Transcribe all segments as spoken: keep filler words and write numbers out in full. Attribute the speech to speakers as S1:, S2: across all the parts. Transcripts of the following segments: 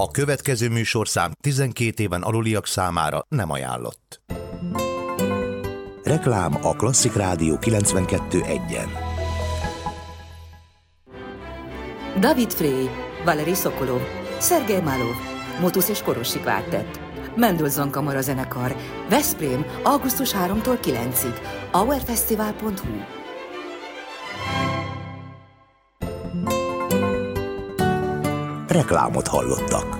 S1: A következő műsorszám tizenkét éven aluliak számára nem ajánlott. Reklám a Klasszik Rádió kilencvenkettő egyen.
S2: David Frey, Valeri Sokolov, Szergej Malov, Motus és Korosi Kvártett, Mendelssohn Kamara Zenekar, Veszprém, augusztus harmadikától kilencedikéig, auerfesztivál pont hu.
S1: Reklámot hallottak.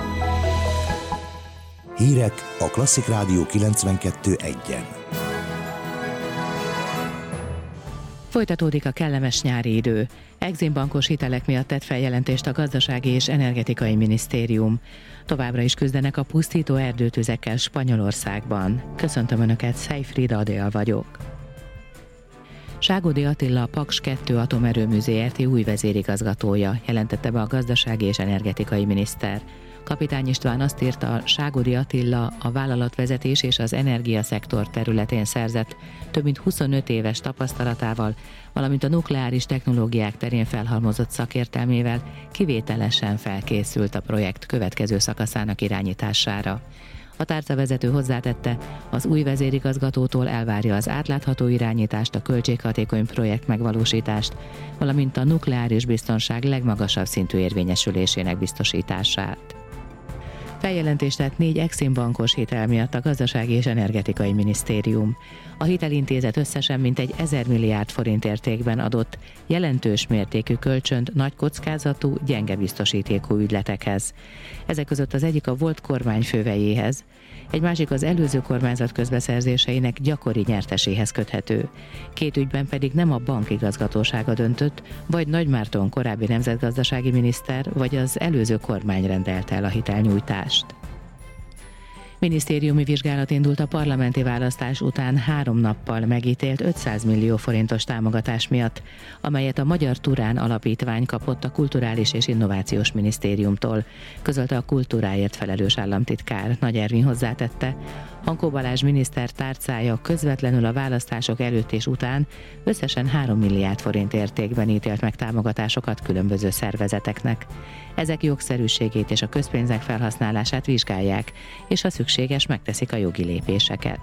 S1: Hírek a Klasszik Rádió kilencvenkettő egyen.
S3: Folytatódik a kellemes nyári idő. Eximbankos hitelek miatt tett feljelentést a Gazdasági és Energetikai Minisztérium. Továbbra is küzdenek a pusztító erdőtüzekkel Spanyolországban. Köszöntöm Önöket, Szejfried Adél vagyok. Ságódi Attila, a Paks kettő atomerőmű zé er té új vezérigazgatója, jelentette be a Gazdasági és Energetikai Miniszter. Kapitány István azt írta, Ságódi Attila a vállalatvezetés és az energiaszektor területén szerzett több mint huszonöt éves tapasztalatával, valamint a nukleáris technológiák terén felhalmozott szakértelmével kivételesen felkészült a projekt következő szakaszának irányítására. A tárcavezető hozzátette, az új vezérigazgatótól elvárja az átlátható irányítást, a költséghatékony projekt megvalósítást, valamint a nukleáris biztonság legmagasabb szintű érvényesülésének biztosítását. Feljelentést tett négy eximbankos hitel miatt a Gazdasági és Energetikai Minisztérium. A hitelintézet összesen mintegy ezer milliárd forint értékben adott jelentős mértékű kölcsönt nagy kockázatú, gyenge biztosítékú ügyletekhez. Ezek között az egyik a volt kormányfővejéhez, egy másik az előző kormányzat közbeszerzéseinek gyakori nyerteséhez köthető. Két ügyben pedig nem a bank igazgatósága döntött, vagy Nagy Márton korábbi nemzetgazdasági miniszter, vagy az előző kormány rendelte el a hitelnyújtást. Minisztériumi vizsgálat indult a parlamenti választás után három nappal megítélt ötszáz millió forintos támogatás miatt, amelyet a Magyar Turán Alapítvány kapott a Kulturális és Innovációs Minisztériumtól, közölte a kultúráért felelős államtitkár. Nagy Ervin hozzátette, Hankó Balázs miniszter tárcája közvetlenül a választások előtt és után összesen három milliárd forint értékben ítélt meg támogatásokat különböző szervezeteknek. Ezek jogszerűségét és a közpénzek felhasználását vizsgálják, és ha szükséges, megteszik a jogi lépéseket.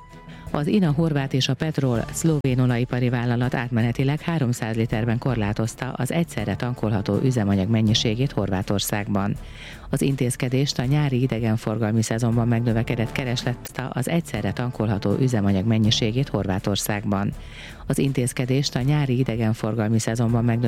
S3: Az INA Horvát és a Petrol szlovén olajipari vállalat átmenetileg háromszáz literben korlátozta az egyszerre tankolható üzemanyag mennyiségét Horvátországban. Az intézkedést a nyári idegenforgalmi szezonban megnövekedett kereslet az egyszerre tankolható üzemanyag mennyiségét Horvátországban. Az intézkedést a nyári idegenforgalmi szezonban megnövekedett